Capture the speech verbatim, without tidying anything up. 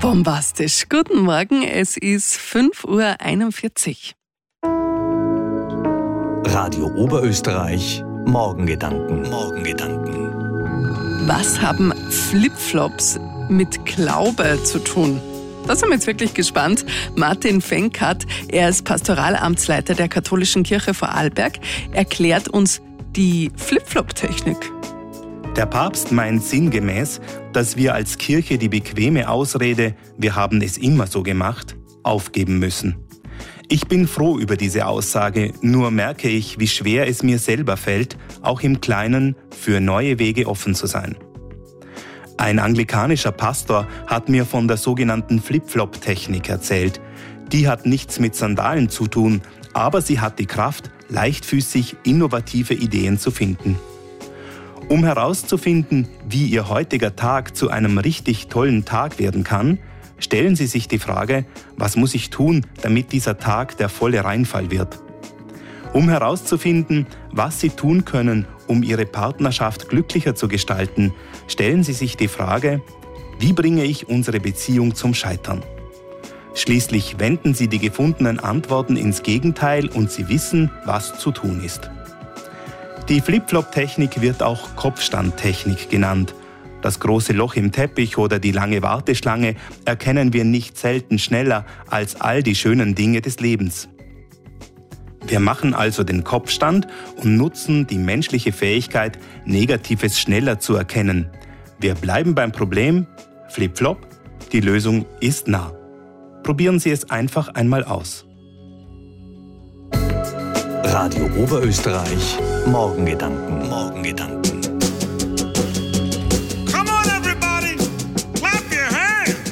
Bombastisch. Guten Morgen, es ist fünf Uhr einundvierzig. Radio Oberösterreich, Morgengedanken. Morgengedanken. Was haben Flipflops mit Glaube zu tun? Da sind wir jetzt wirklich gespannt. Martin Fenkert, er ist Pastoralamtsleiter der Katholischen Kirche Vorarlberg, erklärt uns die Flipflop-Technik. Der Papst meint sinngemäß, dass wir als Kirche die bequeme Ausrede, wir haben es immer so gemacht, aufgeben müssen. Ich bin froh über diese Aussage, nur merke ich, wie schwer es mir selber fällt, auch im Kleinen für neue Wege offen zu sein. Ein anglikanischer Pastor hat mir von der sogenannten Flip-Flop-Technik erzählt. Die hat nichts mit Sandalen zu tun, aber sie hat die Kraft, leichtfüßig innovative Ideen zu finden. Um herauszufinden, wie Ihr heutiger Tag zu einem richtig tollen Tag werden kann, stellen Sie sich die Frage, was muss ich tun, damit dieser Tag der volle Reinfall wird? Um herauszufinden, was Sie tun können, um Ihre Partnerschaft glücklicher zu gestalten, stellen Sie sich die Frage, wie bringe ich unsere Beziehung zum Scheitern? Schließlich wenden Sie die gefundenen Antworten ins Gegenteil und Sie wissen, was zu tun ist. Die Flip-Flop-Technik wird auch Kopfstandtechnik genannt. Das große Loch im Teppich oder die lange Warteschlange erkennen wir nicht selten schneller als all die schönen Dinge des Lebens. Wir machen also den Kopfstand und nutzen die menschliche Fähigkeit, Negatives schneller zu erkennen. Wir bleiben beim Problem, Flip-Flop, die Lösung ist nah. Probieren Sie es einfach einmal aus. Radio Oberösterreich, Morgengedanken. Morgengedanken.